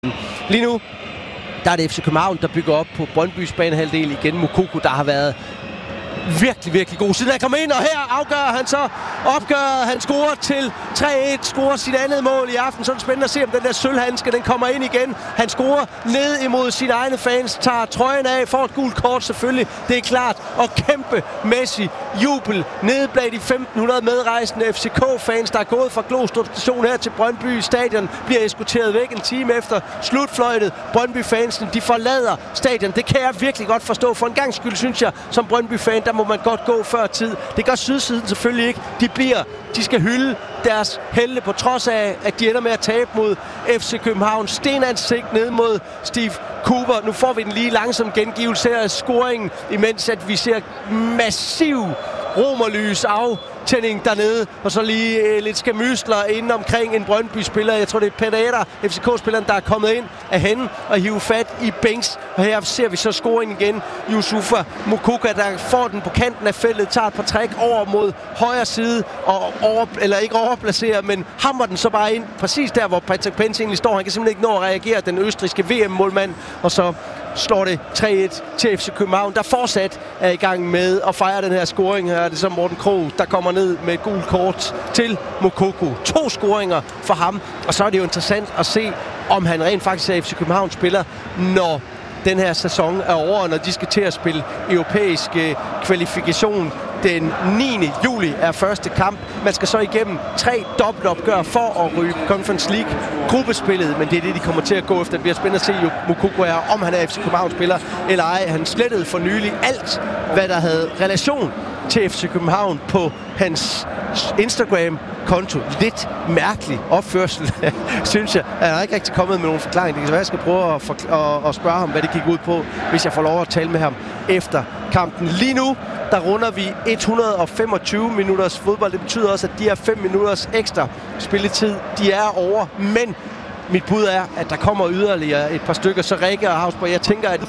Lige nu, der er det FC København, der bygger op på Brøndbys banehalvdel igen. Moukoko, der har været virkelig god, siden han kom ind, og her afgør han så opgøret. Han scorer til 3-1, scorer sit andet mål i aften. Så er det spændende at se, om den der sølvhandske, den kommer ind igen. Han scorer ned imod sine egne fans, tager trøjen af, får et gult kort selvfølgelig, det er klart, og kæmpemæssig jubel nede blandt de 1500 medrejsende FCK-fans, der er gået fra Glostrup station her til Brøndby Stadion, bliver eskorteret væk en time efter slutfløjtet. Brøndby-fansen, de forlader stadion. Det kan jeg virkelig godt forstå. For en gang skyld, synes jeg, som Brøndby-fan, der må man godt gå før tid. Det gør sydsiden selvfølgelig ikke. De skal hylde deres helte på trods af, at de ender med at tabe mod FC København. Stenansigt ned mod Steve Cooper. Nu får vi den lige langsom gengivelse af scoringen, imens at vi ser massiv romerlys aftænding dernede, og så lige lidt skamysler inden omkring en Brøndby-spiller. Jeg tror, det er Pereira, FCK-spilleren, der er kommet ind af hende og hive fat i Banks. Og her ser vi så scoringen igen. Youssoufa Moukoko, der får den på kanten af feltet, tager et par træk over mod højre side, og ikke overplacerer, men hammer den så bare ind, præcis der, hvor Patrick Pence egentlig står. Han kan simpelthen ikke nå at reagere, den østrigske VM-målmand, og så slår det 3-1 til FC København, der fortsat er i gang med at fejre den her scoring her. Det er så Morten Krog, der kommer ned med et gult kort til Moukoko. 2 scoringer for ham, og så er det jo interessant at se, om han rent faktisk er FC København spiller, når den her sæson er over, når de skal til at spille europæisk kvalifikation. Den 9. juli er første kamp. Man skal så igennem 3 dobbeltopgør for at ryge Conference League gruppespillet, men det er det, de kommer til at gå efter. Det bliver spændende at se, Moukoko er, om han er FC København-spiller eller ej. Han slettede for nylig alt, hvad der havde relation til FC København på hans Instagram-konto. Lidt mærkelig opførsel, synes jeg. Jeg er ikke rigtig kommet med nogen forklaring. Det kan være, jeg skal prøve at spørge ham, hvad det gik ud på, hvis jeg får lov at tale med ham efter kampen. Lige nu, der runder vi 125 minutters fodbold. Det betyder også, at de her 5 minutters ekstra spilletid, de er over. Men mit bud er, at der kommer yderligere et par stykker. Så Rikke og Hausborg, jeg tænker, at...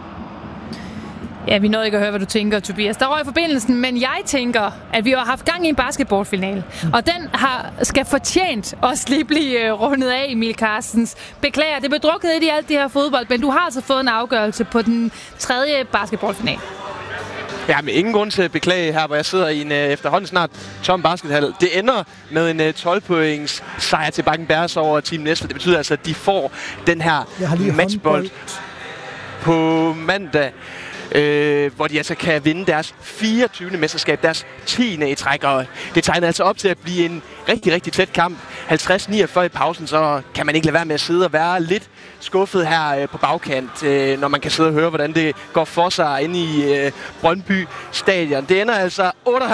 Ja, vi nåede ikke at høre, hvad du tænker, Tobias. Der røg forbindelsen, men jeg tænker, at vi har haft gang i en basketballfinale. Og den skal fortjent også lige blive rundet af, Emil Carstens. Beklager, det blev drukket i alt det her fodbold, men du har altså fået en afgørelse på den 3. basketballfinale. Ja, men ingen grund til at beklage her, hvor jeg sidder i en efterhånden snart tom baskethal. Det ender med en 12-points sejr til Bakken Bears over Team Næstved. Det betyder altså, at de får den her matchbold på mandag, hvor de altså kan vinde deres 24. mesterskab, deres 10. i træk. Og det tegner altså op til at blive en rigtig tæt kamp. 50-49 i pausen, så kan man ikke lade være med at sidde og være lidt skuffet her på bagkant, når man kan sidde og høre, hvordan det går for sig inde i Brøndby Stadion. Det ender altså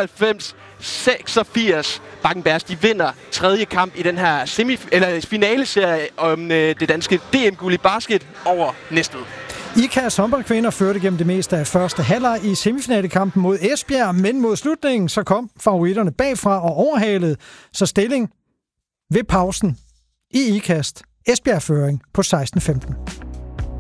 98-86. Bakken Bears, de vinder 3. kamp i den her finaleserie om det danske DM-guld i basket over Næstved. IKAS håndboldkvinder førte gennem det meste af første halvleg i semifinalekampen mod Esbjerg, men mod slutningen så kom favoritterne bagfra og overhalede, så stilling ved pausen i IKAST Esbjerg-føring på 16-15.